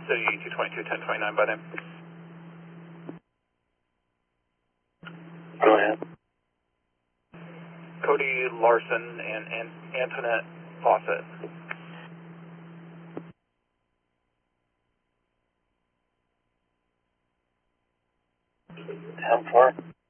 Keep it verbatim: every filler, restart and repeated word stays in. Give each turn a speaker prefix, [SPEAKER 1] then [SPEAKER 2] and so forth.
[SPEAKER 1] City two twenty-two, ten twenty-nine by name.
[SPEAKER 2] Go ahead.
[SPEAKER 1] Cody Larson and, and Antoinette Fawcett.
[SPEAKER 2] ten four.